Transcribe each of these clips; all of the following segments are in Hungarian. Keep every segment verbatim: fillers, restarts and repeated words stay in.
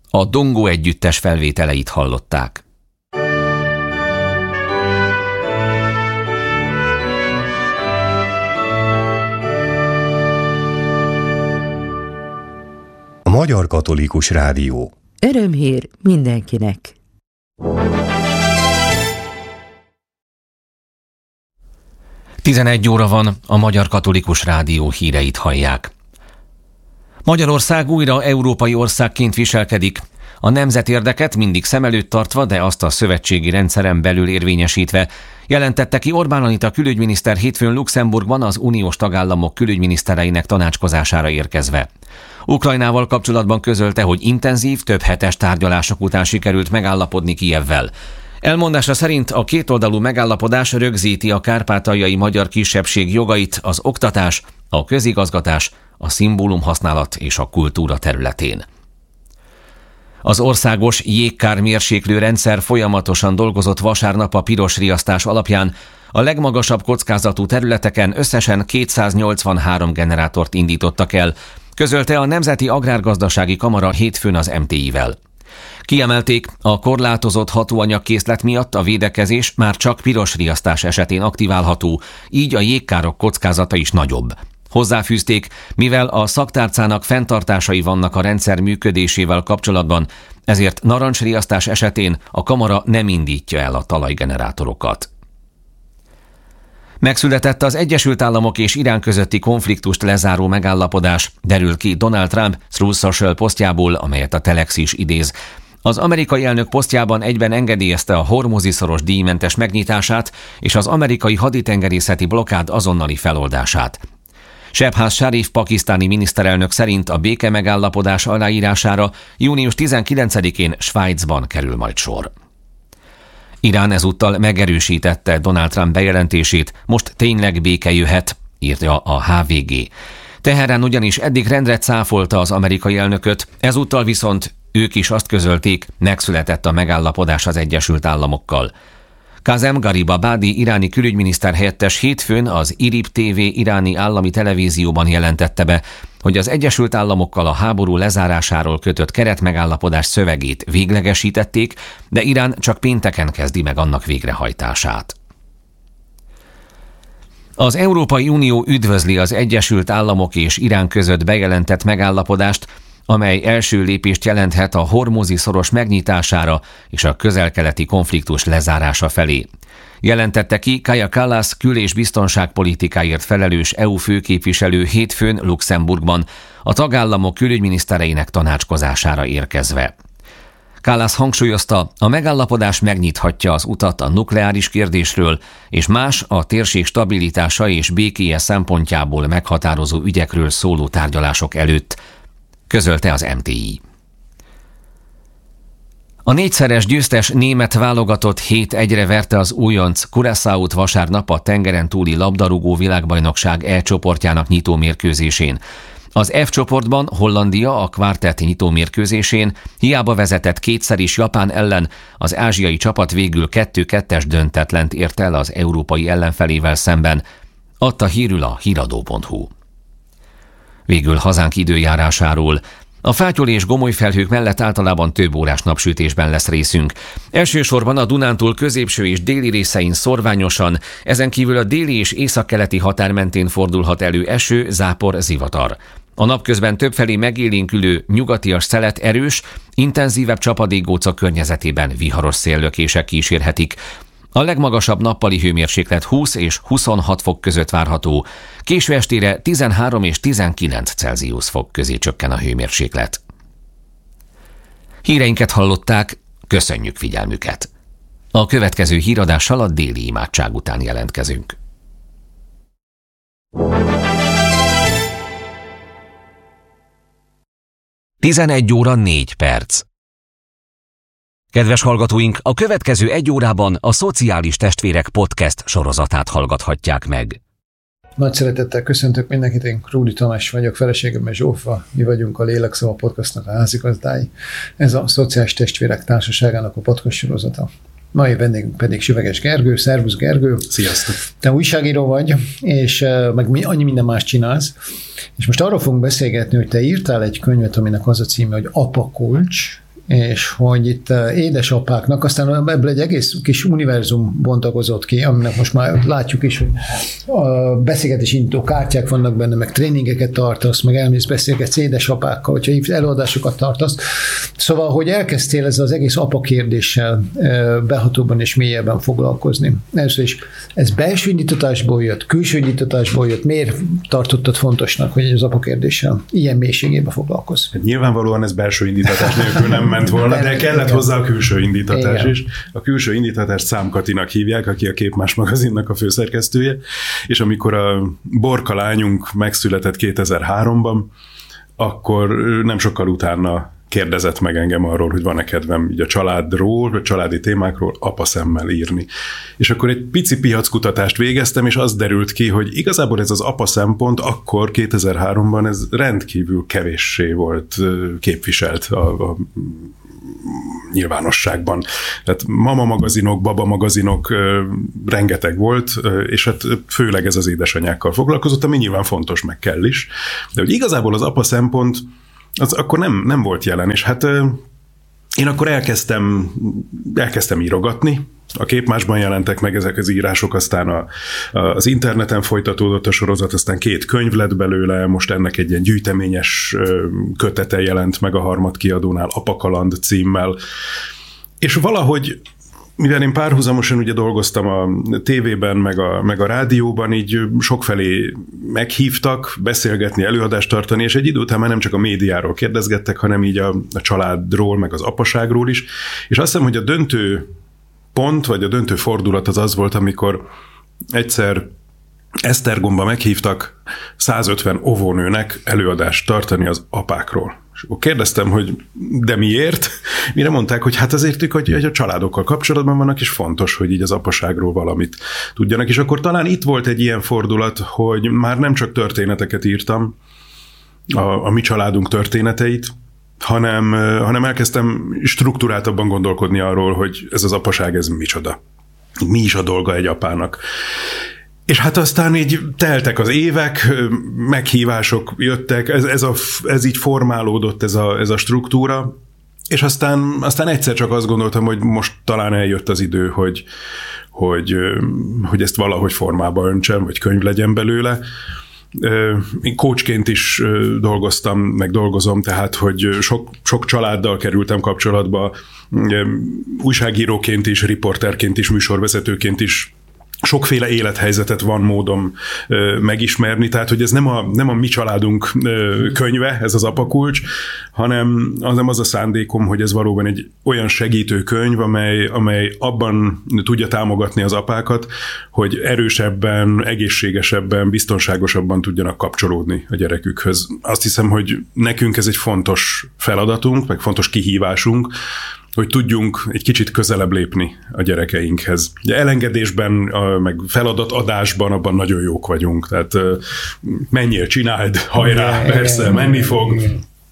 A Dongó együttes felvételeit hallották. A Magyar Katolikus Rádió. Örömhír mindenkinek! tizenegy óra van, a Magyar Katolikus Rádió híreit hallják. Magyarország újra európai országként viselkedik. A nemzetérdeket mindig szem előtt tartva, de azt a szövetségi rendszeren belül érvényesítve, jelentette ki Orbán Anita külügyminiszter hétfőn Luxemburgban az uniós tagállamok külügyminisztereinek tanácskozására érkezve. Ukrajnával kapcsolatban közölte, hogy intenzív, több hetes tárgyalások után sikerült megállapodni Kijevvel. Elmondása szerint a kétoldalú megállapodás rögzíti a kárpátaljai magyar kisebbség jogait az oktatás, a közigazgatás, a szimbólumhasználat és a kultúra területén. Az országos jégkármérséklő rendszer folyamatosan dolgozott vasárnap a piros riasztás alapján. A legmagasabb kockázatú területeken összesen kétszáznyolcvanhárom generátort indítottak el, közölte a Nemzeti Agrárgazdasági Kamara hétfőn az em té i-vel. Kiemelték, a korlátozott hatóanyagkészlet miatt a védekezés már csak piros riasztás esetén aktiválható, így a jégkárok kockázata is nagyobb. Hozzáfűzték, mivel a szaktárcának fenntartásai vannak a rendszer működésével kapcsolatban, ezért narancsriasztás esetén a kamara nem indítja el a talajgenerátorokat. Megszületett az Egyesült Államok és Irán közötti konfliktust lezáró megállapodás, derül ki Donald Trump Truth Social posztjából, amelyet a Telex is idéz. Az amerikai elnök posztjában egyben engedélyezte a hormuzi-szoros díjmentes megnyitását és az amerikai haditengerészeti blokkád azonnali feloldását. Shehbaz Sharif pakisztáni miniszterelnök szerint a béke megállapodás aláírására június tizenkilencedikén Svájcban kerül majd sor. Irán ezúttal megerősítette Donald Trump bejelentését, most tényleg béke jöhet, írja a há vé gé. Teherán ugyanis eddig rendre cáfolta az amerikai elnököt, ezúttal viszont ők is azt közölték, megszületett a megállapodás az Egyesült Államokkal. Kazem Garibabadi iráni külügyminiszter helyettes hétfőn az i er i bé té vé iráni állami televízióban jelentette be, hogy az Egyesült Államokkal a háború lezárásáról kötött keretmegállapodás szövegét véglegesítették, de Irán csak pénteken kezdi meg annak végrehajtását. Az Európai Unió üdvözli az Egyesült Államok és Irán között bejelentett megállapodást, amely első lépést jelenthet a hormuzi-szoros megnyitására és a közel-keleti konfliktus lezárása felé. Jelentette ki Kaja Kallas kül- és biztonságpolitikáért felelős é u főképviselő hétfőn Luxemburgban, a tagállamok külügyminisztereinek tanácskozására érkezve. Kallas hangsúlyozta, a megállapodás megnyithatja az utat a nukleáris kérdésről és más a térség stabilitása és békéje szempontjából meghatározó ügyekről szóló tárgyalások előtt, közölte az em té i. A négyszeres győztes német válogatott hét egyre verte az újonc Curaçaót vasárnap a tengeren túli labdarúgó világbajnokság E csoportjának nyitómérkőzésén. Az F csoportban Hollandia a kvártett nyitómérkőzésén hiába vezetett kétszer is Japán ellen, az ázsiai csapat végül kettő-kettes döntetlent ért el az európai ellenfelével szemben, adta hírül a híradó pont hu. Végül hazánk időjárásáról. A fátyol és gomoly felhők mellett általában több órás napsütésben lesz részünk. Elsősorban a Dunántúl középső és déli részein szorványosan, ezen kívül a déli és északkeleti határ mentén fordulhat elő eső, zápor, zivatar. A napközben többfelé megélénkülő nyugatias szelet erős, intenzívebb csapadékgócok környezetében viharos széllökések kísérhetik. A legmagasabb nappali hőmérséklet húsz és huszonhat fok között várható, késő estére tizenhárom és tizenkilenc Celsius fok közé csökken a hőmérséklet. Híreinket hallották, köszönjük figyelmüket! A következő híradással a déli imádság után jelentkezünk. tizenegy óra négy perc. Kedves hallgatóink, a következő egy órában a Szociális Testvérek podcast sorozatát hallgathatják meg. Nagy szeretettel köszöntök mindenkit, én Krúdi Tamás vagyok, feleségemmel Zsófa, mi vagyunk a Lélekszava podcastnak a házigazdái. Ez a Szociális Testvérek Társaságának a podcast sorozata. Mai vendégünk pedig Süveges Gergő. Szervusz Gergő! Sziasztok! Te újságíró vagy, és meg annyi minden más csinálsz. És most arról fogunk beszélgetni, hogy te írtál egy könyvet, aminek az a címe, hogy Apa kulcs, és hogy itt édesapáknak, aztán ebből egy egész kis univerzum bontakozott ki, aminek most már látjuk is, hogy a beszélgetés indító kártyák vannak benne, meg tréningeket tartasz, meg elmész beszélgetsz édesapákkal, hogyha előadásokat tartasz. Szóval, hogy elkezdtél ezzel az egész apa kérdéssel behatóban és mélyebben foglalkozni. Először is ez belső indítatásból jött, külső indítatásból jött. Miért tartottad fontosnak, hogy az apa kérdéssel ilyen mélységében foglalkozz? Hát nyilvánvalóan ez belső indítatás nélkül nem ment volna, de kellett igen. hozzá a külső indítatás igen. is. A külső indítatást Szám Katinak hívják, aki a Képmás magazinnak a főszerkesztője, és amikor a Borka lányunk megszületett kétezer-háromban, akkor nem sokkal utána kérdezett meg engem arról, hogy van-e kedvem így a családról, a családi témákról apa szemmel írni. És akkor egy pici piackutatást végeztem, és az derült ki, hogy igazából ez az apa szempont akkor kétezer-háromban ez rendkívül kevéssé volt képviselt a, a nyilvánosságban. Tehát mama magazinok, baba magazinok rengeteg volt, és hát főleg ez az édesanyákkal foglalkozott, ami nyilván fontos, meg kell is. De hogy igazából az apa szempont az akkor nem, nem volt jelen, és hát én akkor elkezdtem, elkezdtem írogatni, a Képmásban jelentek meg ezek az írások, aztán a, az interneten folytatódott a sorozat, aztán két könyv lett belőle, most ennek egy ilyen gyűjteményes kötete jelent meg a Harmad Kiadónál, Apakaland címmel, és valahogy mivel én párhuzamosan ugye dolgoztam a tévében, meg a, meg a rádióban, így sokfelé meghívtak beszélgetni, előadást tartani, és egy idő után már nem csak a médiáról kérdezgettek, hanem így a, a családról, meg az apaságról is. És azt hiszem, hogy a döntő pont, vagy a döntő fordulat az az volt, amikor egyszer Esztergomba meghívtak százötven óvónőnek előadást tartani az apákról. És akkor kérdeztem, hogy de miért? Mire mondták, hogy hát azért ők, hogy a családokkal kapcsolatban vannak, és fontos, hogy így az apaságról valamit tudjanak. És akkor talán itt volt egy ilyen fordulat, hogy már nem csak történeteket írtam, a, a mi családunk történeteit, hanem, hanem elkezdtem struktúráltabban gondolkodni arról, hogy ez az apaság, ez micsoda. Mi is a dolga egy apának. És hát aztán így teltek az évek, meghívások jöttek, ez, ez, a, ez így formálódott ez a, ez a struktúra, és aztán, aztán egyszer csak azt gondoltam, hogy most talán eljött az idő, hogy, hogy, hogy ezt valahogy formába öntsem, vagy könyv legyen belőle. Én coachként is dolgoztam, meg dolgozom, tehát, hogy sok, sok családdal kerültem kapcsolatba, újságíróként is, riporterként is, műsorvezetőként is, sokféle élethelyzetet van módom ö, megismerni, tehát hogy ez nem a, nem a mi családunk ö, könyve, ez az apakulcs, hanem az nem az a szándékom, hogy ez valóban egy olyan segítő könyv, amely, amely abban tudja támogatni az apákat, hogy erősebben, egészségesebben, biztonságosabban tudjanak kapcsolódni a gyerekükhöz. Azt hiszem, hogy nekünk ez egy fontos feladatunk, meg fontos kihívásunk, hogy tudjunk egy kicsit közelebb lépni a gyerekeinkhez. Ugye elengedésben, meg feladatadásban abban nagyon jók vagyunk, tehát menjél, csináld, hajrá, persze, menni fog.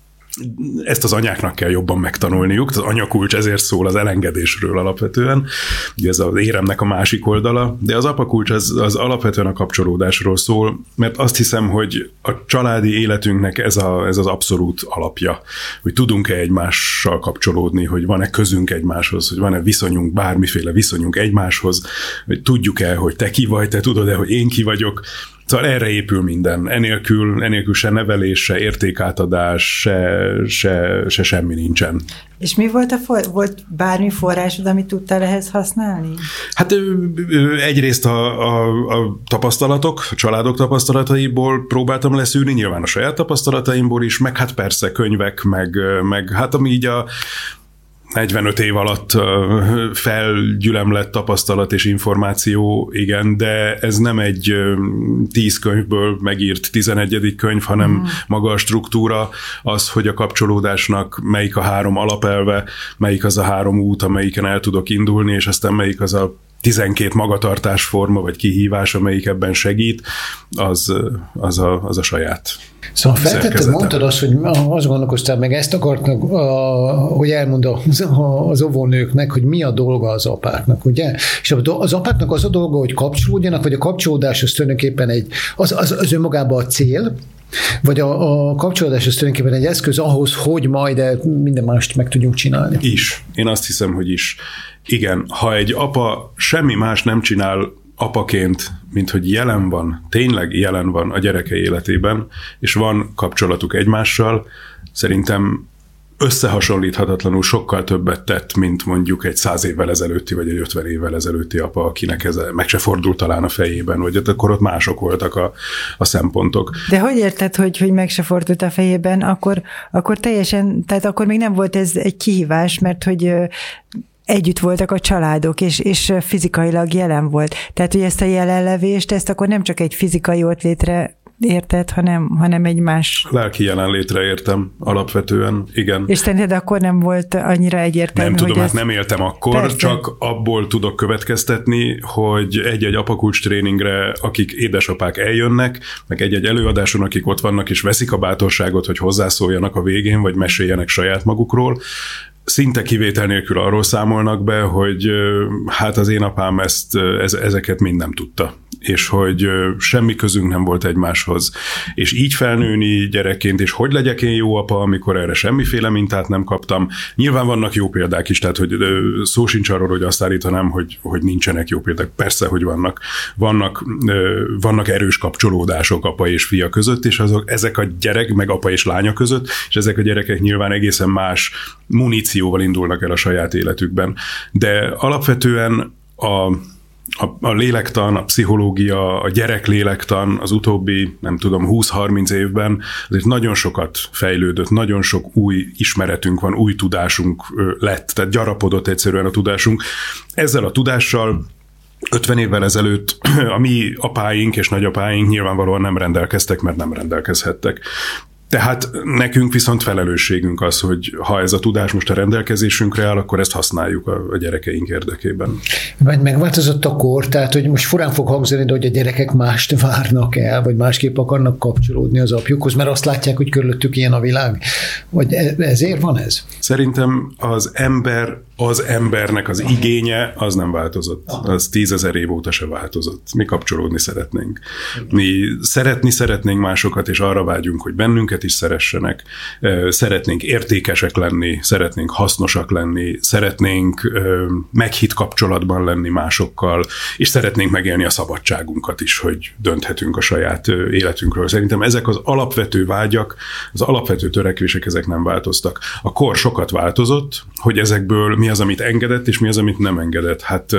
Ezt az anyáknak kell jobban megtanulniuk, az anyakulcs ezért szól az elengedésről alapvetően, ugye ez az éremnek a másik oldala, de az apakulcs az, az alapvetően a kapcsolódásról szól, mert azt hiszem, hogy a családi életünknek ez, a, ez az abszolút alapja, hogy tudunk-e egymással kapcsolódni, hogy van-e közünk egymáshoz, hogy van-e viszonyunk, bármiféle viszonyunk egymáshoz, hogy tudjuk-e, hogy te ki vagy, te tudod-e, hogy én ki vagyok. Szóval erre épül minden. Enélkül, enélkül se nevelés, se értékátadás, se, se, se semmi nincsen. És mi volt, a for- volt bármi forrásod, amit tudtál ehhez használni? Hát egyrészt a, a, a tapasztalatok, a családok tapasztalataiból próbáltam leszűrni, nyilván a saját tapasztalataimból is, meg hát persze könyvek, meg, meg hát ami így a negyvenöt év alatt felgyülemlett tapasztalat és információ, igen, de ez nem egy tíz könyvből megírt tizenegyedik könyv, hanem mm. maga a struktúra, az, hogy a kapcsolódásnak melyik a három alapelve, melyik az a három út, amelyiken el tudok indulni, és aztán melyik az a tizenkét magatartásforma, vagy kihívás, amelyik ebben segít, az, az, a, az a saját. Szóval feltetted, mondtad azt, hogy azt gondolkoztál meg, ezt akartnak, hogy elmond az óvónőknek, hogy mi a dolga az apáknak, ugye? És az apáknak az a dolga, hogy kapcsolódjanak, vagy a kapcsolódás az tulajdonképpen egy, az, az, az önmagában a cél, Vagy a, a kapcsolódás az tulajdonképpen egy eszköz ahhoz, hogy majd minden mást meg tudjunk csinálni. Is. Én azt hiszem, hogy is. Igen, ha egy apa semmi más nem csinál apaként, mint hogy jelen van, tényleg jelen van a gyereke életében, és van kapcsolatuk egymással, szerintem összehasonlíthatatlanul sokkal többet tett, mint mondjuk egy száz évvel ezelőtti, vagy egy ötven évvel ezelőtti apa, akinek ez meg se fordult talán a fejében, vagy akkor ott mások voltak a, a szempontok. De hogy érted, hogy, hogy meg se fordult a fejében, akkor, akkor teljesen, tehát akkor még nem volt ez egy kihívás, mert hogy együtt voltak a családok, és, és fizikailag jelen volt. Tehát, hogy ezt a jelenlevést, ezt akkor nem csak egy fizikai ott létre érted, hanem, hanem egy más... Lelki jelenlétre értem alapvetően, igen. És szerinted akkor nem volt annyira egyértelmű, Nem tudom, hogy hát ez... nem éltem akkor, persze. Csak abból tudok következtetni, hogy egy-egy apakulcs tréningre, akik édesapák eljönnek, meg egy-egy előadáson, akik ott vannak, és veszik a bátorságot, hogy hozzászóljanak a végén, vagy meséljenek saját magukról, szinte kivétel nélkül arról számolnak be, hogy hát az én apám ezt, ezeket mind nem tudta, és hogy semmi közünk nem volt egymáshoz. És így felnőni gyerekként, és hogy legyek én jó apa, amikor erre semmiféle mintát nem kaptam. Nyilván vannak jó példák is, tehát hogy szó sincs arról, hogy azt állítanám, hogy, hogy nincsenek jó példák. Persze, hogy vannak. Vannak, vannak erős kapcsolódások apa és fia között, és azok, ezek a gyerek, meg apa és lánya között, és ezek a gyerekek nyilván egészen más munícióval indulnak el a saját életükben. De alapvetően a A, a lélektan, a pszichológia, a gyereklélektan az utóbbi, nem tudom, húsz-harminc évben azért nagyon sokat fejlődött, nagyon sok új ismeretünk van, új tudásunk lett, tehát gyarapodott egyszerűen a tudásunk. Ezzel a tudással ötven évvel ezelőtt a mi apáink és nagyapáink nyilvánvalóan nem rendelkeztek, mert nem rendelkezhettek. Tehát nekünk viszont felelősségünk az, hogy ha ez a tudás most a rendelkezésünkre áll, akkor ezt használjuk a, a gyerekeink érdekében. Meg megváltozott a kor, tehát hogy most furán fog hangzani, de hogy a gyerekek mást várnak el, vagy másképp akarnak kapcsolódni az apjukhoz, mert azt látják, hogy körülöttük ilyen a világ. Vagy ezért van ez? Szerintem az ember, az embernek az igénye az nem változott. Az tízezer év óta se változott. Mi kapcsolódni szeretnénk. Mi szeretni szeretnénk másokat, és arra vágyunk, hogy bennünket is szeressenek, szeretnénk értékesek lenni, szeretnénk hasznosak lenni, szeretnénk meghitt kapcsolatban lenni másokkal, és szeretnénk megélni a szabadságunkat is, hogy dönthetünk a saját életünkről. Szerintem ezek az alapvető vágyak, az alapvető törekvések, ezek nem változtak. A kor sokat változott, hogy ezekből mi az, amit engedett, és mi az, amit nem engedett. Hát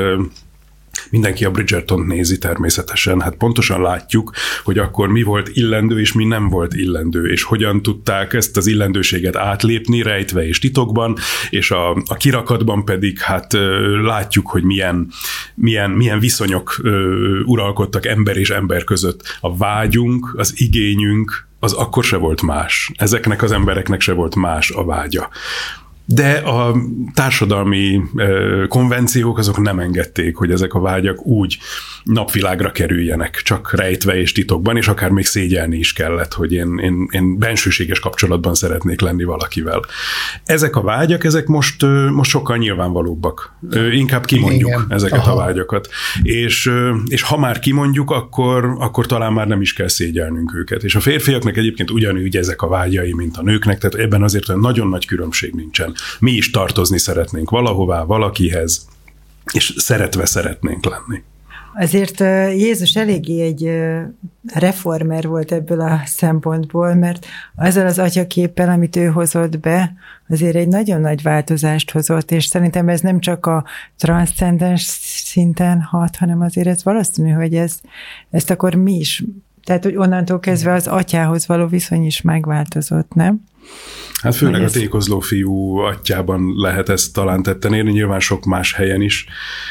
mindenki a Bridgertont nézi természetesen, hát pontosan látjuk, hogy akkor mi volt illendő, és mi nem volt illendő, és hogyan tudták ezt az illendőséget átlépni rejtve és titokban, és a, a kirakatban pedig hát látjuk, hogy milyen, milyen, milyen viszonyok uralkodtak ember és ember között. A vágyunk, az igényünk, az akkor se volt más. Ezeknek az embereknek se volt más a vágya. De a társadalmi konvenciók azok nem engedték, hogy ezek a vágyak úgy napvilágra kerüljenek, csak rejtve és titokban, és akár még szégyelni is kellett, hogy én, én, én bensőséges kapcsolatban szeretnék lenni valakivel. Ezek a vágyak, ezek most, most sokkal nyilvánvalóbbak. Inkább kimondjuk Igen. ezeket Aha. a vágyakat. És, és ha már kimondjuk, akkor, akkor talán már nem is kell szégyelnünk őket. És a férfiaknak egyébként ugyanúgy ezek a vágyai, mint a nőknek, tehát ebben azért nagyon nagy különbség nincsen. Mi is tartozni szeretnénk valahová, valakihez, és szeretve szeretnénk lenni. Azért Jézus eléggé egy reformer volt ebből a szempontból, mert azzal az atyaképpel, amit ő hozott be, azért egy nagyon nagy változást hozott, és szerintem ez nem csak a transzcendens szinten hat, hanem azért ez valószínű, hogy ez, ezt akkor mi is, tehát hogy onnantól kezdve az atyához való viszony is megváltozott, nem? Hát főleg a tékozló fiú atyában lehet ezt talán tetten érni, nyilván sok más helyen is,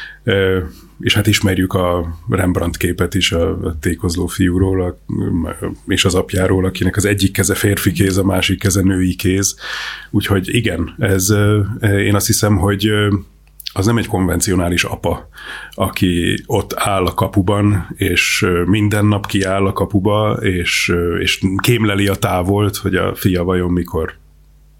és hát ismerjük a Rembrandt képet is a tékozló fiúról és az apjáról, akinek az egyik keze férfi kéz, a másik keze női kéz. Úgyhogy igen, ez, én azt hiszem, hogy az nem egy konvencionális apa, aki ott áll a kapuban, és minden nap kiáll a kapuba, és, és kémleli a távolt, hogy a fia vajon mikor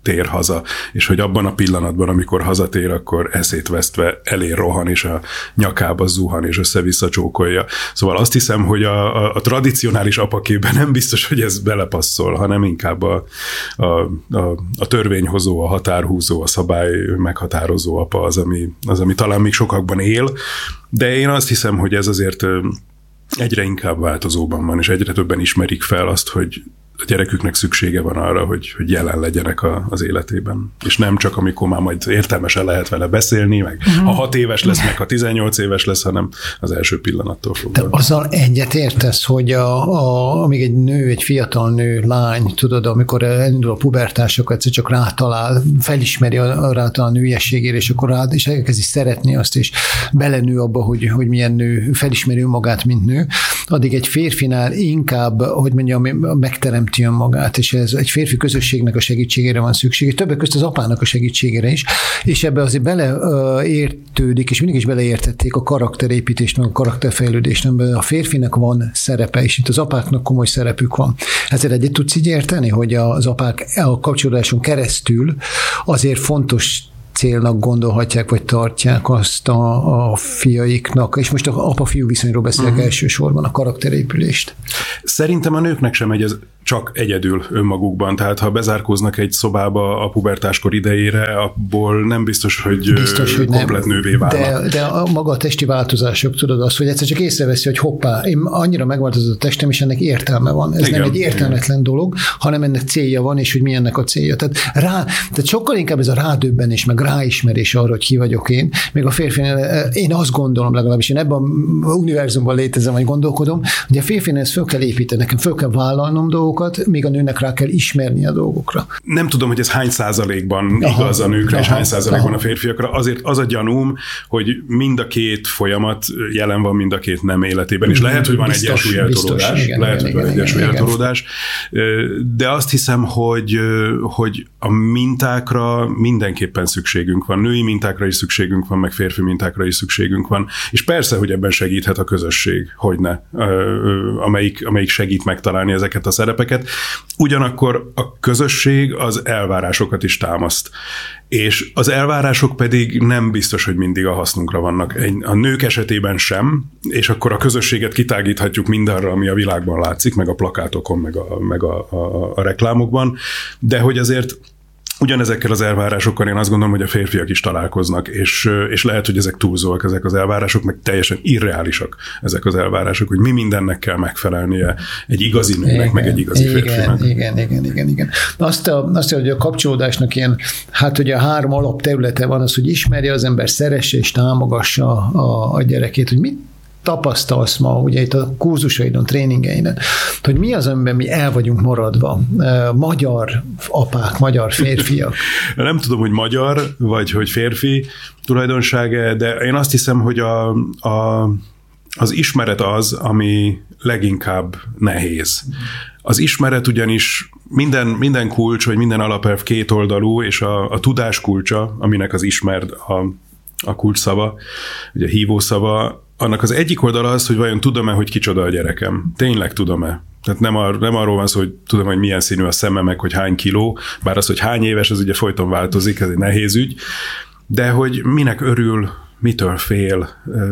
tér haza, és hogy abban a pillanatban, amikor hazatér, akkor eszét vesztve elé rohan, és a nyakába zuhan, és össze-vissza csókolja. Szóval azt hiszem, hogy a, a, a tradicionális apaképben nem biztos, hogy ez belepasszol, hanem inkább a, a, a, a törvényhozó, a határhúzó, a szabály meghatározó apa az ami, az, ami talán még sokakban él, de én azt hiszem, hogy ez azért egyre inkább változóban van, és egyre többen ismerik fel azt, hogy a gyereküknek szüksége van arra, hogy, hogy jelen legyenek a, az életében. És nem csak amikor már majd értelmesen lehet vele beszélni, meg uh-huh. ha hat éves lesz, meg ha tizennyolc éves lesz, hanem az első pillanattól fogva. Te azzal egyet értesz, hogy a, a, amíg egy nő, egy fiatal nő, lány, tudod, amikor elindul a pubertás, akkor egyszer csak rátalál, felismeri a, rátalál a nőiességére, és akkor rá, és elkezdi szeretni azt, és belenő abba, hogy, hogy milyen nő, felismeri önmagát, mint nő. Addig egy férfinál inkább, hogy mondjam, megterem önmagát, és ez egy férfi közösségnek a segítségére van szükség, többek között az apának a segítségére is, és ebbe azért beleértődik, és mindig is beleértették a karakterépítést, meg a karakterfejlődést, amiben a férfinek van szerepe, és itt az apáknak komoly szerepük van. Ezért egyet tudsz így érteni, hogy az apák a kapcsolódáson keresztül azért fontos célnak gondolhatják, vagy tartják azt a, a fiaiknak, és most a apa-fiú viszonyról beszélek uh-huh. elsősorban, a karakterépülést. Szerintem a nőknek sem megy ez csak egyedül önmagukban, tehát ha bezárkóznak egy szobába a pubertáskor idejére, abból nem biztos, hogy, biztos, hogy komplet nem. nővé válnak. De, de a maga a testi változások, tudod azt, hogy egyszer csak észreveszi, hogy hoppá, én annyira megváltozott a testem, és ennek értelme van. Ez igen, nem egy értelmetlen igen. dolog, hanem ennek célja van, és hogy mi ennek a célja. Tehát, rá, tehát sokkal inkább ez a rádöbbenés, meg ráismerés arra, hogy ki vagyok én, még a férfinél, én azt gondolom legalábbis, én ebben a univerzumban létezem, vagy gondolkodom, hogy a férfinél ezt föl kell építeni, nekem föl kell vállalnom dolgokat, még a nőnek rá kell ismerni a dolgokra. Nem tudom, hogy ez hány százalékban aha, igaz a nőkre, aha, és hány százalékban aha. a férfiakra. Azért az a gyanúm, hogy mind a két folyamat jelen van mind a két nem életében, és lehet, hogy van biztos, egy egyensúlyeltolódás, igen, lehet, igen, hogy van egy egyensúlyeltolódás, de azt hiszem, hogy, hogy a mintákra mindenképpen szükségünk van. Női mintákra is szükségünk van, meg férfi mintákra is szükségünk van, és persze, hogy ebben segíthet a közösség, hogyne, amelyik, amelyik segít megtalálni ezeket a szerepeket. Ugyanakkor a közösség az elvárásokat is támaszt. És az elvárások pedig nem biztos, hogy mindig a hasznunkra vannak. A nők esetében sem, és akkor a közösséget kitágíthatjuk mindarra, ami a világban látszik, meg a plakátokon, meg a, meg a, a, a reklámokban, de hogy azért ugyanezekkel az elvárásokkal én azt gondolom, hogy a férfiak is találkoznak, és, és lehet, hogy ezek túlzóak, ezek az elvárások, meg teljesen irreálisak ezek az elvárások, hogy mi mindennek kell megfelelnie egy igazi nőnek, igen, meg egy igazi igen, férfinak. Igen, igen, igen, igen. Azt, a, azt hogy a kapcsolódásnak ilyen, hát ugye a három alapterülete van az, hogy ismerje az ember, szeresse és támogassa a, a gyerekét, hogy mit tapasztalsz ma, ugye itt a kurzusaidon, tréningeiden, hogy mi az, amiben mi el vagyunk maradva. Magyar apák, magyar férfiak. Nem tudom, hogy magyar, vagy hogy férfi tulajdonsága, de én azt hiszem, hogy a, a, az ismeret az, ami leginkább nehéz. Az ismeret ugyanis minden, minden kulcs, vagy minden alapelv kétoldalú, és a, a tudás kulcsa, aminek az ismerd a, a kulcsszava, vagy a hívószava, annak az egyik oldala az, hogy vajon tudom-e, hogy kicsoda a gyerekem. Tényleg tudom-e? Tehát nem, ar- nem arról van szó, hogy tudom, hogy milyen színű a szeme, meg hogy hány kiló, bár az, hogy hány éves, az ugye folyton változik, ez egy nehéz ügy, de hogy minek örül, mitől fél,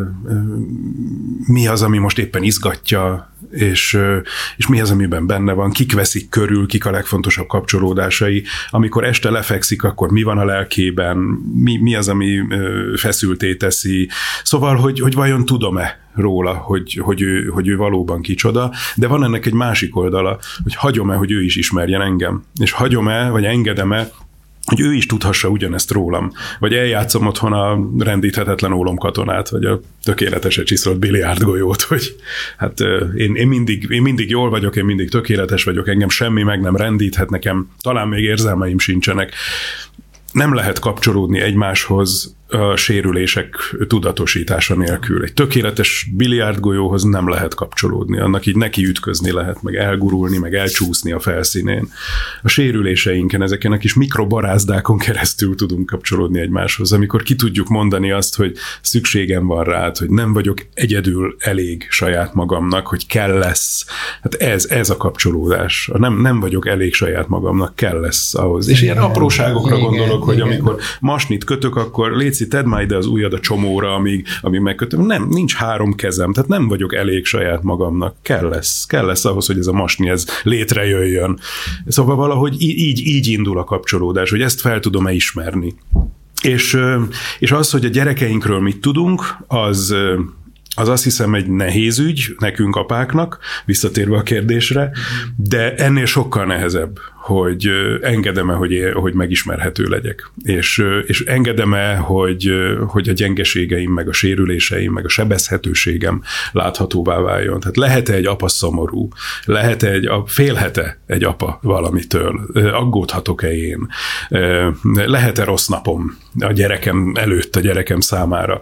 mi az, ami most éppen izgatja, és, és mi az, amiben benne van, kik veszik körül, kik a legfontosabb kapcsolódásai, amikor este lefekszik, akkor mi van a lelkében, mi, mi az, ami feszülté teszi. Szóval, hogy, hogy vajon tudom-e róla, hogy, hogy, ő, hogy ő valóban kicsoda, de van ennek egy másik oldala, hogy hagyom-e, hogy ő is ismerjen engem, és hagyom-e, vagy engedem-e, hogy ő is tudhassa ugyanezt rólam, vagy eljátszom otthon a rendíthetetlen ólomkatonát, vagy a tökéletesen csiszolt biliárdgolyót, hogy hát én, én, mindig, én mindig jól vagyok, én mindig tökéletes vagyok, engem semmi meg nem rendíthet, nekem talán még érzelmeim sincsenek. Nem lehet kapcsolódni egymáshoz a sérülések tudatosítása nélkül. Egy tökéletes biliárdgolyóhoz nem lehet kapcsolódni, annak így neki ütközni lehet, meg elgurulni, meg elcsúszni a felszínén. A sérüléseinken, ezeken a kis mikrobarázdákon keresztül tudunk kapcsolódni egymáshoz, amikor ki tudjuk mondani azt, hogy szükségem van rád, hogy nem vagyok egyedül elég saját magamnak, hogy kell lesz. Hát ez, ez a kapcsolódás. Nem, nem vagyok elég saját magamnak, kell lesz ahhoz. És ilyen apróságokra igen, gondolok, igen, hogy igen. Amikor masnit kötök, akkor léci, tedd már ide az ujjad a csomóra, amíg, amíg megkötöm. Nem, nincs három kezem, tehát nem vagyok elég saját magamnak. Kell lesz. Kell lesz ahhoz, hogy ez a masni ez létrejöjjön. Szóval valahogy így, így indul a kapcsolódás, hogy ezt fel tudom-e ismerni. És, és az, hogy a gyerekeinkről mit tudunk, az... az azt hiszem egy nehéz ügy nekünk apáknak, visszatérve a kérdésre, de ennél sokkal nehezebb, hogy engedem-e, hogy, hogy megismerhető legyek. És, és engedem-e, hogy, hogy a gyengeségeim, meg a sérüléseim, meg a sebezhetőségem láthatóvá váljon. Tehát lehet-e egy apa szomorú? Lehet-e egy, félhet-e egy apa valamitől? Aggódhatok-e én? Lehet-e rossz napom a gyerekem előtt, a gyerekem számára?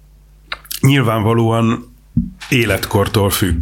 Nyilvánvalóan életkortól függ,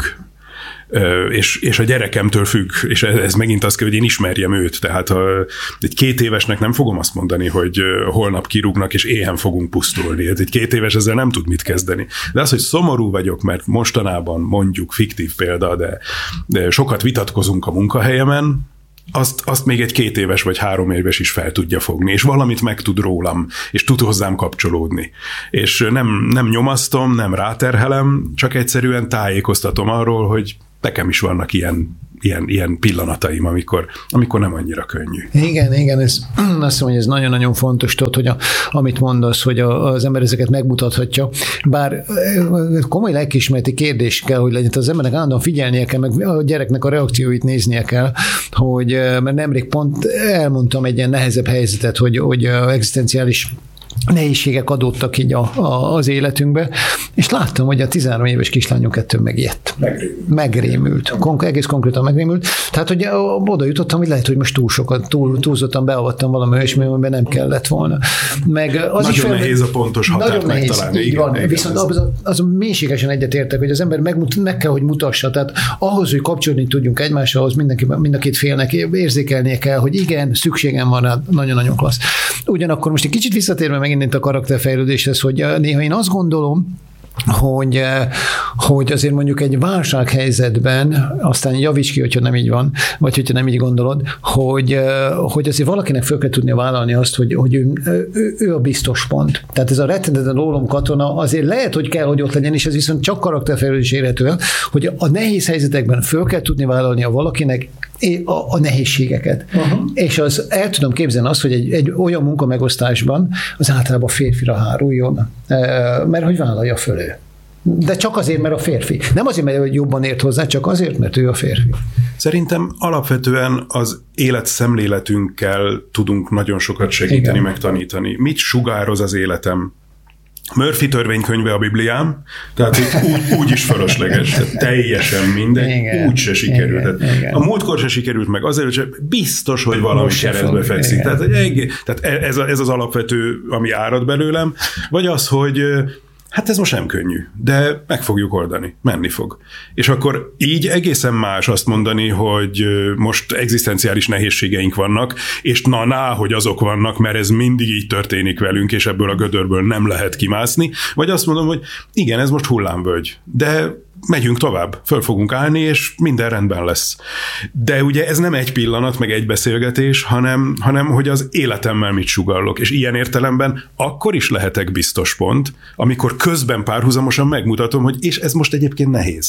és, és a gyerekemtől függ, és ez megint az kell, hogy én ismerjem őt, tehát ha egy két évesnek nem fogom azt mondani, hogy holnap kirúgnak, és éhen fogunk pusztulni. Egy két éves ezzel nem tud mit kezdeni. De az, hogy szomorú vagyok, mert mostanában mondjuk fiktív példa, de, de sokat vitatkozunk a munkahelyemen, Azt, azt még egy két éves vagy három éves is fel tudja fogni, és valamit megtud rólam, és tud hozzám kapcsolódni. És nem, nem nyomasztom, nem ráterhelem, csak egyszerűen tájékoztatom arról, hogy nekem is vannak ilyen, ilyen, ilyen pillanataim, amikor, amikor nem annyira könnyű. Igen, igen, ez, azt mondom, hogy ez nagyon-nagyon fontos, tudod, hogy a, amit mondasz, hogy a, az ember ezeket megmutathatja, bár komoly lelkiismereti kérdés kell, hogy legyen, az embernek állandóan figyelnie kell, meg a gyereknek a reakcióit néznie kell, hogy, mert nemrég pont elmondtam egy ilyen nehezebb helyzetet, hogy, hogy egzisztenciális nehézségek adódtak így a, a, az életünkbe, és láttam, hogy a tizenhárom éves kislányunk ettől megijedt. Megrémült. Megrémült. Kon- egész konkrétan megrémült. Tehát, hogy oda jutottam, hogy lehet, hogy most túl sokat, túl, túlzottan beavattam valami olyasmiben nem kellett volna. Meg az nagyon is fel, nehéz a pontos határt megtalálni. Így igen, van. igen, Viszont az, az mélységesen egyetértek, hogy az ember meg, meg kell, hogy mutassa. Tehát ahhoz, hogy kapcsolódni tudjunk egymással, ahhoz mindenki, mind a két félnek érzékelnie kell, hogy igen, szükségem van rá, nagyon-nagyon klassz. Ugyanakkor most egy kicsit visszatérve megint a karakterfejlődéshez, hogy néha én azt gondolom, hogy, hogy azért mondjuk egy válsághelyzetben, aztán javíts ki, hogyha nem így van, vagy hogyha nem így gondolod, hogy, hogy azért valakinek föl kell tudnia vállalni azt, hogy, hogy ő, ő, ő a biztos pont. Tehát ez a rettenetes ólom katona azért lehet, hogy kell, hogy ott legyen, és ez viszont csak karakterfejlődés érhető el, hogy a nehéz helyzetekben föl kell tudni vállalni a valakinek a, a nehézségeket. Uh-huh. És az, el tudom képzelni azt, hogy egy, egy olyan munkamegosztásban az általában férfira háruljon, mert hogy vállalja föl ő. De csak azért, mert a férfi. Nem azért, mert jobban ért hozzá, csak azért, mert ő a férfi. Szerintem alapvetően az életszemléletünkkel tudunk nagyon sokat segíteni, igen, megtanítani. Mit sugároz az életem? Murphy törvénykönyve a Bibliám, tehát úgy, úgy is fölösleges, tehát teljesen mindegy, igen, úgy se sikerült. Igen, igen. A múltkor se sikerült meg, azért sem biztos, hogy valami keresztbe fekszik. Tehát, tehát ez, a, ez az alapvető, ami árad belőlem, vagy az, hogy hát ez most nem könnyű, de meg fogjuk oldani, menni fog. És akkor így egészen más azt mondani, hogy most egzisztenciális nehézségeink vannak, és na-na, hogy azok vannak, mert ez mindig így történik velünk, és ebből a gödörből nem lehet kimászni, vagy azt mondom, hogy igen, ez most hullámvölgy, de megyünk tovább, föl fogunk állni, és minden rendben lesz. De ugye ez nem egy pillanat, meg egy beszélgetés, hanem, hanem hogy az életemmel mit sugallok. És ilyen értelemben akkor is lehetek biztos pont, amikor közben párhuzamosan megmutatom, hogy és ez most egyébként nehéz.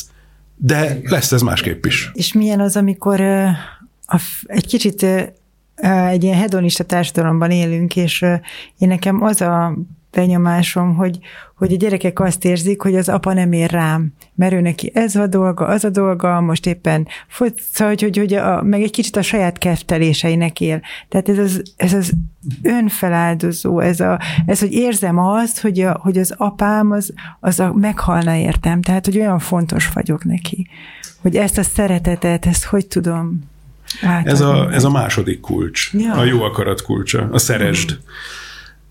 De lesz ez másképp is. És milyen az, amikor uh, a, egy kicsit uh, egy ilyen hedonista társadalomban élünk, és uh, én nekem az a benyomásom, hogy, hogy a gyerekek azt érzik, hogy az apa nem ér rám, mert ő neki ez a dolga, az a dolga, most éppen szóval, hogy, hogy, hogy a, meg egy kicsit a saját kedvteléseinek él. Tehát ez az, ez az önfeláldozó, ez, a, ez, hogy érzem azt, hogy, a, hogy az apám az, az a meghalna értem, tehát, hogy olyan fontos vagyok neki. Hogy ezt a szeretetet, ezt hogy tudom átadni. Ez a, ez a második kulcs, ja. A jó akarat kulcsa, a szeresd.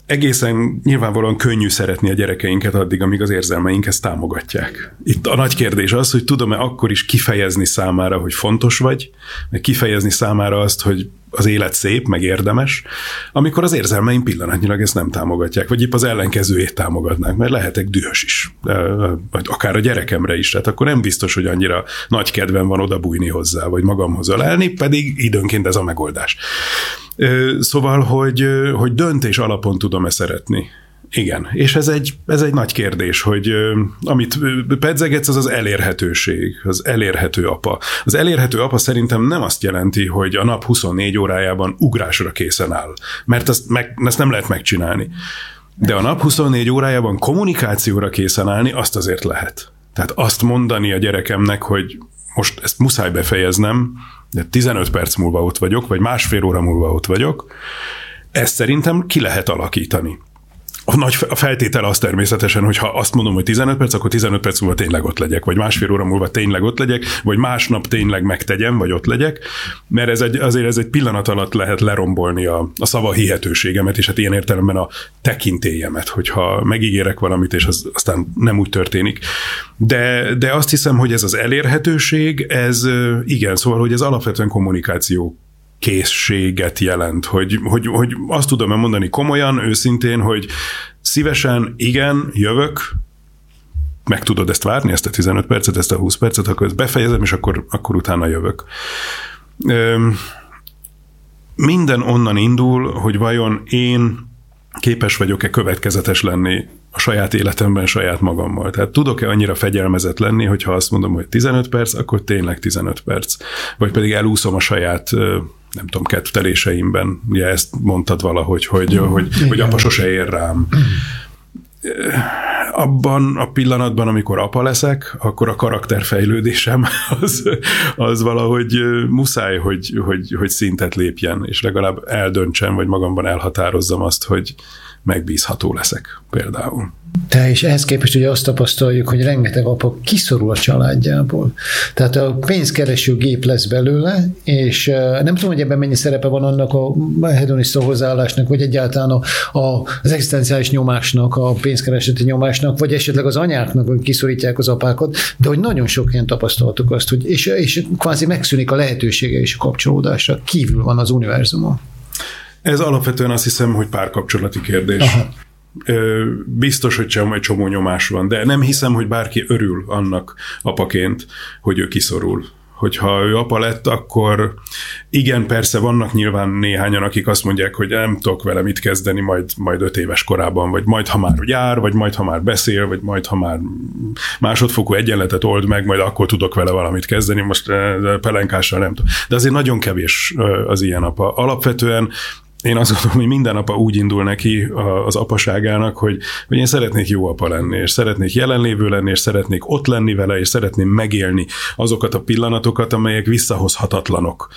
egészen nyilvánvalóan könnyű szeretni a gyerekeinket addig, amíg az érzelmeink ezt támogatják. Itt a nagy kérdés az, hogy tudom-e akkor is kifejezni számára, hogy fontos vagy, meg kifejezni számára azt, hogy az élet szép, meg érdemes, amikor az érzelmeim pillanatnyilag ezt nem támogatják, vagy épp az ellenkezőjét támogatnák, mert lehetek dühös is, vagy akár a gyerekemre is, tehát akkor nem biztos, hogy annyira nagy kedvem van odabújni hozzá, vagy magamhoz ölelni, pedig időnként ez a megoldás. Szóval, hogy, hogy döntés alapon tudom-e szeretni. Igen, és ez egy, ez egy nagy kérdés, hogy amit pedzegetsz, az az elérhetőség, az elérhető apa. Az elérhető apa szerintem nem azt jelenti, hogy a nap huszonnégy órájában ugrásra készen áll, mert ezt, meg, ezt nem lehet megcsinálni. De a nap huszonnégy órájában kommunikációra készen állni, azt azért lehet. Tehát azt mondani a gyerekemnek, hogy most ezt muszáj befejeznem, de tizenöt perc múlva ott vagyok, vagy másfél óra múlva ott vagyok, ezt szerintem ki lehet alakítani. A nagy feltétel az természetesen, hogy ha azt mondom, hogy tizenöt perc, akkor tizenöt perc múlva tényleg ott legyek, vagy másfél óra múlva tényleg ott legyek, vagy másnap tényleg megtegyem, vagy ott legyek, mert ez egy, azért ez egy pillanat alatt lehet lerombolni a, a szava hihetőségemet, és hát ilyen értelemben a tekintélyemet, hogyha megígérek valamit, és az, aztán nem úgy történik. De, de azt hiszem, hogy ez az elérhetőség, ez igen, szóval, hogy ez alapvetően kommunikáció készséget jelent, hogy, hogy, hogy azt tudom mondani komolyan, őszintén, hogy szívesen, igen, jövök, meg tudod ezt várni, ezt a tizenöt percet, ezt a húsz percet, akkor ezt befejezem, és akkor, akkor utána jövök. Minden onnan indul, hogy vajon én képes vagyok-e következetes lenni a saját életemben, saját magammal. Tehát tudok-e annyira fegyelmezett lenni, hogyha azt mondom, hogy tizenöt perc, akkor tényleg tizenöt perc. Vagy pedig elúszom a saját, nem tudom, kedvteléseimben. Ugye ezt mondtad valahogy, hogy, hogy, hogy apa sose ér rám. Abban a pillanatban, amikor apa leszek, akkor a karakterfejlődésem az, az valahogy muszáj, hogy, hogy, hogy szintet lépjen, és legalább eldöntsem, vagy magamban elhatározzam azt, hogy megbízható leszek például. Te és ehhez képest ugye azt tapasztaljuk, hogy rengeteg apa kiszorul a családjából. Tehát a pénzkereső gép lesz belőle, és nem tudom, hogy ebben mennyi szerepe van annak a hedonista hozzáállásnak, vagy egyáltalán a, a, az egzisztenciális nyomásnak, a pénzkereseti nyomásnak, vagy esetleg az anyáknak, hogy kiszorítják az apákat, de hogy nagyon sok ilyen tapasztaltuk azt, hogy és, és kvázi megszűnik a lehetősége és a kapcsolódásra. Kívül van az univerzumon. Ez alapvetően azt hiszem, hogy párkapcsolati kérdés. Aha. Biztos, hogy egy csomó nyomás van, de nem hiszem, hogy bárki örül annak apaként, hogy ő kiszorul. Hogyha ő apa lett, akkor igen, persze vannak nyilván néhányan, akik azt mondják, hogy nem tudok vele mit kezdeni majd, majd öt éves korában, vagy majd, ha már jár, vagy majd, ha már beszél, vagy majd, ha már másodfokú egyenletet old meg, majd akkor tudok vele valamit kezdeni, most pelenkással nem tudom. De azért nagyon kevés az ilyen apa. Alapvetően én azt gondolom, hogy minden apa úgy indul neki az apaságának, hogy, hogy én szeretnék jó apa lenni, és szeretnék jelenlévő lenni, és szeretnék ott lenni vele, és szeretném megélni azokat a pillanatokat, amelyek visszahozhatatlanok.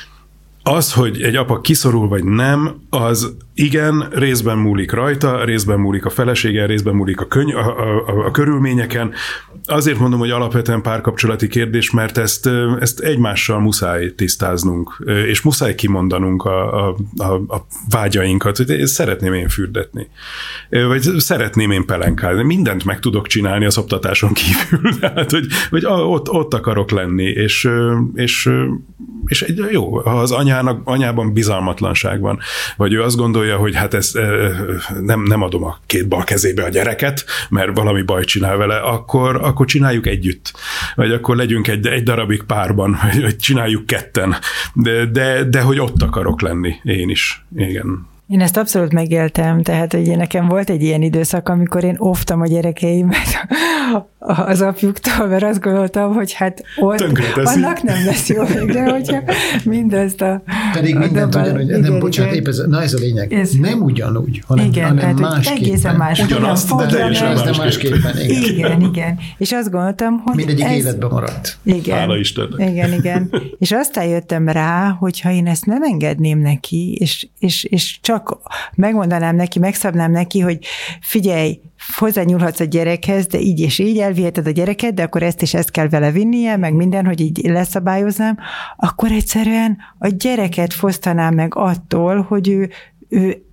Az, hogy egy apa kiszorul vagy nem, az igen, részben múlik rajta, részben múlik a feleségen, részben múlik a, köny- a, a, a körülményeken. Azért mondom, hogy alapvetően párkapcsolati kérdés, mert ezt, ezt egymással muszáj tisztáznunk, és muszáj kimondanunk a, a, a, a vágyainkat, hogy szeretném én fürdetni, vagy szeretném én pelenkázni. Mindent meg tudok csinálni az oktatáson kívül, tehát, hogy, hogy ott, ott akarok lenni, és, és, és egy, jó, ha az anyának, anyában bizalmatlanság van, vagy ő azt gondolja, hogy hát ezt nem, nem adom a két bal kezébe a gyereket, mert valami baj csinál vele, akkor, akkor csináljuk együtt. Vagy akkor legyünk egy, egy darabig párban, vagy csináljuk ketten. De, de, de hogy ott akarok lenni én is. Igen. Én ezt abszolút megéltem, tehát hogy nekem volt egy ilyen időszak, amikor én óvtam a gyerekeimet az apjuktól, mert azt gondoltam, hogy hát ott annak nem lesz jó végre, hogyha mindezt a... Pedig a mindent dobál, ugyanúgy, igen, nem, bocsánat, épp ez, na ez a lényeg, ez, nem ugyanúgy, hanem, igen, hanem tehát, másképpen. Egészen más. Ugyanazt, de teljesen másképpen. másképpen. Igen. igen, igen. És azt gondoltam, hogy mindegyik ez... életben maradt. Igen. Hála Istennek. Igen, igen. És aztán jöttem rá, hogy ha én ezt nem engedném neki, és, és, és csak megmondanám neki, megszabnám neki, hogy figyelj, hozzányúlhatsz a gyerekhez, de így és így elviheted a gyereket, de akkor ezt és ezt kell vele vinnie, meg minden, hogy így leszabályoznám, akkor egyszerűen a gyereket fosztanám meg attól, hogy ő, ő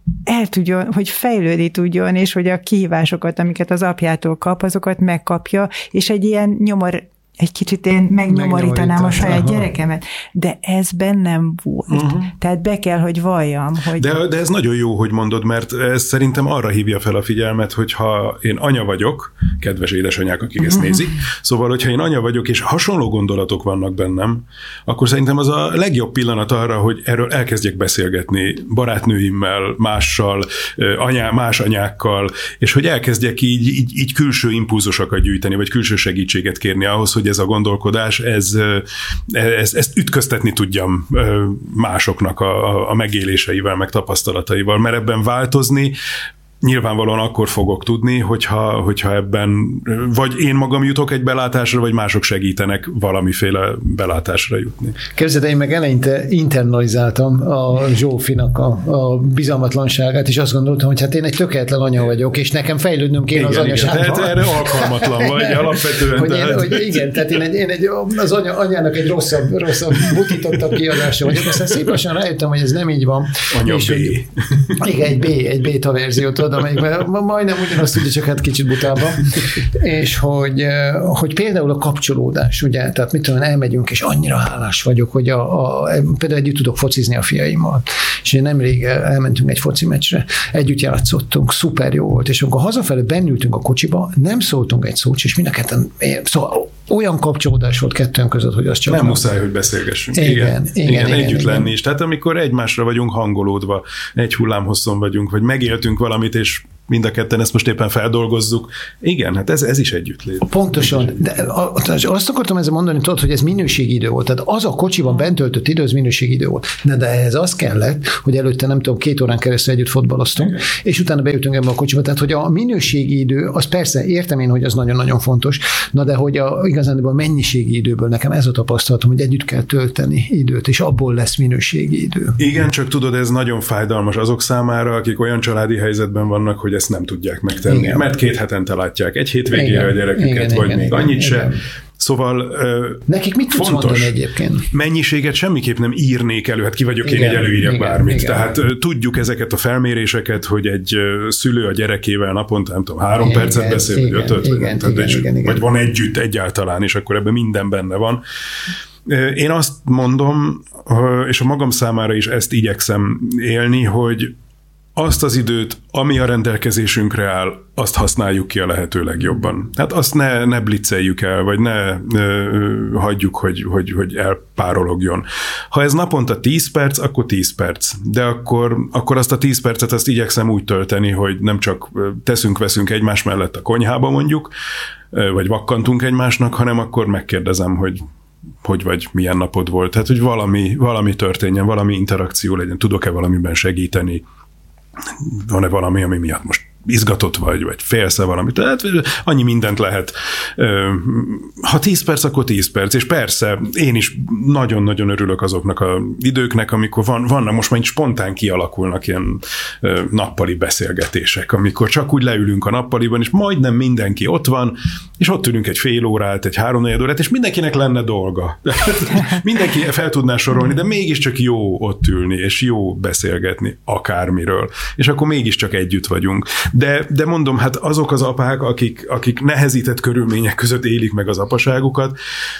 el tudjon, hogy fejlődni tudjon, és hogy a kihívásokat, amiket az apjától kap, azokat megkapja, és egy ilyen nyomor, egy kicsit én megnyomorítanám a saját aha. gyerekemet, de ez bennem volt. Uh-huh. Tehát be kell, hogy valljam. Hogy... De, de ez nagyon jó, hogy mondod, mert ez szerintem arra hívja fel a figyelmet, hogyha én anya vagyok, kedves édesanyák, akik uh-huh. ezt nézik, szóval, hogyha én anya vagyok, és hasonló gondolatok vannak bennem, akkor szerintem az a legjobb pillanat arra, hogy erről elkezdjek beszélgetni barátnőimmel, mással, anyá, más anyákkal, és hogy elkezdjek így, így, így külső impulzusokat gyűjteni, vagy külső segítséget kérni ahhoz, hogy ez a gondolkodás, ez, ez, ezt ütköztetni tudjam másoknak a, a megéléseivel, meg tapasztalataival, mert ebben változni nyilvánvalóan akkor fogok tudni, hogyha, hogyha ebben vagy én magam jutok egy belátásra, vagy mások segítenek valamiféle belátásra jutni. Képzeld, én meg eleinte internalizáltam a Zsófinak a, a bizalmatlanságát, és azt gondoltam, hogy hát én egy tökéletlen anya vagyok, és nekem fejlődnöm kéne igen, az anyaságban. Tehát erre alkalmatlan vagy alapvetően. Hogy tehát... én, hogy igen, tehát én, egy, én egy, az anya, anyának egy rosszabb, rosszabb butítottabb kiadása vagyok. Aztán szép lassan rájöttem, hogy ez nem így van. Anya és, B. Hogy, igen, egy B, egy béta verziót ad, amelyikben majdnem ugyanazt tudja, csak hát kicsit butában. És hogy, hogy például a kapcsolódás, ugye, tehát mit tudom, elmegyünk, és annyira hálás vagyok, hogy a, a, például együtt tudok focizni a fiaimmal. És én nemrég elmentünk egy foci meccsre, együtt játszottunk, szuper jó volt, és amikor hazafelé bennültünk a kocsiba, nem szóltunk egy szót, és mind a ketten, szóval olyan kapcsolódás volt kettőnk között, hogy az csak... Nem, nem muszáj, hogy beszélgessünk. Igen, igen, igen, igen, igen együtt igen. lenni is. Tehát amikor egymásra vagyunk hangolódva, egy hullámhosszon vagyunk, vagy megéltünk valamit, és mind a ketten ezt most éppen feldolgozzuk. Igen, hát ez, ez is együttlét. Pontosan. De azt akartam ezzel mondani, tudod, hogy ez minőségi idő volt. Tehát az a kocsiban bent töltött idő, az minőségi idő volt. De, de ehhez az kellett, hogy előtte nem tudom, két órán keresztül együtt fotbaloztunk, igen. és utána bejutunk ebbe a kocsiba. Tehát, hogy a minőségi idő, az persze értem én, hogy az nagyon-nagyon fontos, na de hogy a, igazán a mennyiségi időből nekem ez a tapasztalatom, hogy együtt kell tölteni időt, és abból lesz minőségi idő. Igen, csak tudod, ez nagyon fájdalmas azok számára, akik olyan családi helyzetben vannak, hogy ezt nem tudják megtenni, igen. mert két hetente látják egy hétvégére a gyereküket, igen, vagy igen, még igen, annyit igen. se. Szóval nekik mit tudsz fontos, mondani egyébként? Mennyiséget semmiképp nem írnék elő, hát ki vagyok igen, én, hogy előírjak igen, bármit. Igen. Tehát tudjuk ezeket a felméréseket, hogy egy szülő a gyerekével naponta, nem tudom, három igen, percet beszél, igen, vagy ötöt, igen, vagy, igen, tehát, igen, igen, vagy van együtt egyáltalán, és akkor ebben minden benne van. Én azt mondom, és a magam számára is ezt igyekszem élni, hogy azt az időt, ami a rendelkezésünkre áll, azt használjuk ki a lehető legjobban. Hát azt ne, ne blitzeljük el, vagy ne ö, hagyjuk, hogy, hogy, hogy elpárologjon. Ha ez naponta tíz perc, akkor tíz perc. De akkor, akkor azt a tíz percet azt igyekszem úgy tölteni, hogy nem csak teszünk-veszünk egymás mellett a konyhába mondjuk, vagy vakkantunk egymásnak, hanem akkor megkérdezem, hogy hogy vagy, milyen napod volt. Tehát, hogy valami, valami történjen, valami interakció legyen, tudok-e valamiben segíteni, van-e valami, ami miatt most izgatott vagy, vagy félsz-e valamit. Tehát annyi mindent lehet. Ha tíz perc, akkor tíz perc. És persze, én is nagyon-nagyon örülök azoknak az időknek, amikor van, vannak most már spontán kialakulnak ilyen nappali beszélgetések, amikor csak úgy leülünk a nappaliban, és majdnem mindenki ott van, és ott ülünk egy fél órát, egy három-négy órát, és mindenkinek lenne dolga. Mindenki fel tudná sorolni, de mégiscsak jó ott ülni, és jó beszélgetni akármiről. És akkor mégiscsak együtt vagyunk. De, de mondom, hát azok az apák, akik, akik nehezített körülmények között élik meg az apaságukat,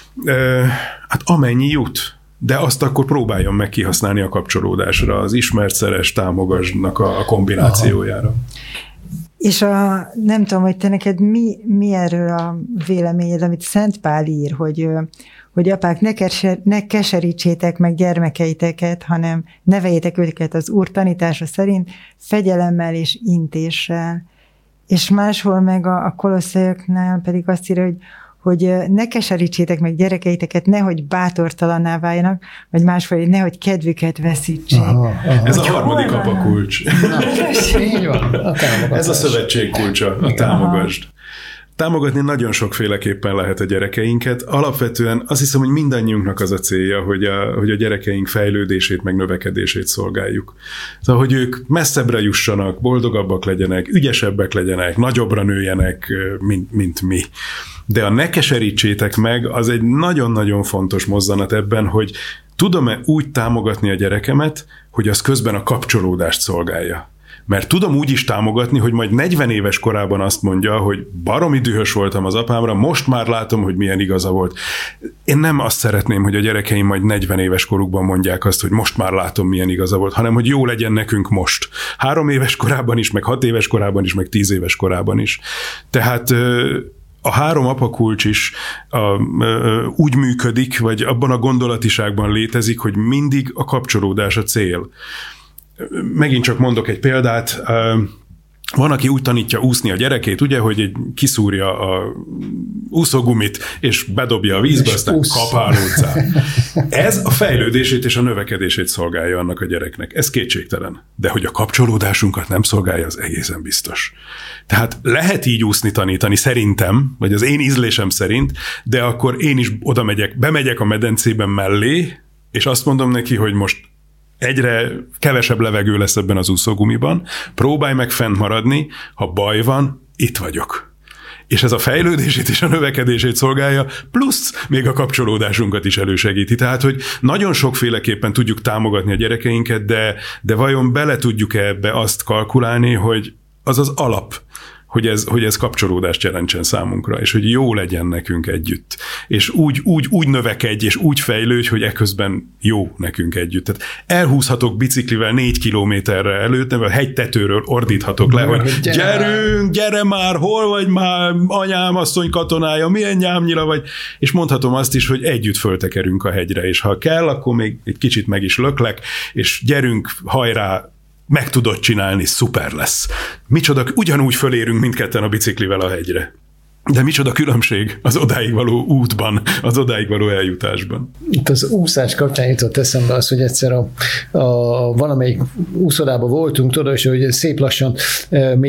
hát amennyi jut, de azt akkor próbáljon meg kihasználni a kapcsolódásra, az ismert, szeres, támogasnak a kombinációjára. Aha. És a, nem tudom, hogy te neked mi, mi erről a véleményed, amit Szent Pál ír, hogy, hogy apák, ne, keser, ne keserítsétek meg gyermekeiteket, hanem neveljétek őket az Úr tanítása szerint fegyelemmel és intéssel. És máshol meg a, a Kolosszaiaknál pedig azt írja, hogy hogy ne keserítsétek meg gyerekeiteket, nehogy bátortalanná váljanak, vagy máshol, hogy nehogy kedvüket veszítsék. Aha, aha. Ez a harmadik apakulcs. Így van, a Ez a szövetség kulcsa, a támogasd. Támogatni nagyon sokféleképpen lehet a gyerekeinket. Alapvetően azt hiszem, hogy mindannyiunknak az a célja, hogy a, hogy a gyerekeink fejlődését, meg növekedését szolgáljuk. Szóval, hogy ők messzebbre jussanak, boldogabbak legyenek, ügyesebbek legyenek, nagyobbra nőjenek, mint, mint mi. De a ne keserítsétek meg, az egy nagyon-nagyon fontos mozzanat ebben, hogy tudom-e úgy támogatni a gyerekemet, hogy az közben a kapcsolódást szolgálja. Mert tudom úgy is támogatni, hogy majd negyven éves korában azt mondja, hogy baromi dühös voltam az apámra, most már látom, hogy milyen igaza volt. Én nem azt szeretném, hogy a gyerekeim majd negyven éves korukban mondják azt, hogy most már látom, milyen igaza volt, hanem hogy jó legyen nekünk most. Három éves korában is, meg hat éves korában is, meg tíz éves korában is. Tehát a három apakulcs is a, ö, úgy működik, vagy abban a gondolatiságban létezik, hogy mindig a kapcsolódás a cél. Megint csak mondok egy példát. Van, aki úgy tanítja úszni a gyerekét, ugye, hogy egy kiszúrja a úszógumit, és bedobja a vízbe, és aztán kapálódzál. Ez a fejlődését és a növekedését szolgálja annak a gyereknek. Ez kétségtelen. De hogy a kapcsolódásunkat nem szolgálja, az egészen biztos. Tehát lehet így úszni tanítani, szerintem, vagy az én ízlésem szerint, de akkor én is oda megyek, bemegyek a medencében mellé, és azt mondom neki, hogy most egyre kevesebb levegő lesz ebben az úszógumiban, próbálj meg fent maradni, ha baj van, itt vagyok. És ez a fejlődését és a növekedését szolgálja, plusz még a kapcsolódásunkat is elősegíti. Tehát, hogy nagyon sokféleképpen tudjuk támogatni a gyerekeinket, de, de vajon bele tudjuk-e ebbe azt kalkulálni, hogy az az alap, hogy ez, hogy ez kapcsolódást jelentsen számunkra, és hogy jó legyen nekünk együtt. És úgy, úgy, úgy növekedj, és úgy fejlődj, hogy eközben jó nekünk együtt. Tehát elhúzhatok biciklivel négy kilométerre előtt, a hegytetőről ordíthatok le, hogy gyerünk, gyere már, hol vagy már, anyám, asszony katonája, milyen nyámnyira vagy, és mondhatom azt is, hogy együtt föltekerünk a hegyre, és ha kell, akkor még egy kicsit meg is löklek, és gyerünk, hajrá, meg tudod csinálni, szuper lesz. Micsoda, ugyanúgy fölérünk mindketten a biciklivel a hegyre. De micsoda különbség az odáig való útban, az odáig való eljutásban. Itt az úszás kapcsán jutott eszembe az, hogy egyszer a, a valamelyik úszodában voltunk, tudod, és hogy szép lassan